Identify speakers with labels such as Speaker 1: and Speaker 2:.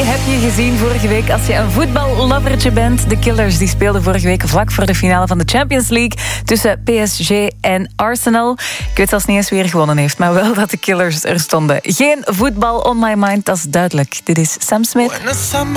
Speaker 1: heb je gezien vorige week als je een voetballovertje bent? De Killers die speelden vorige week vlak voor de finale van de Champions League tussen PSG en Arsenal. Ik weet zelfs niet eens wie er gewonnen heeft, maar wel dat de Killers er stonden. Geen voetbal on my mind, dat is duidelijk. Dit is Sam Smith.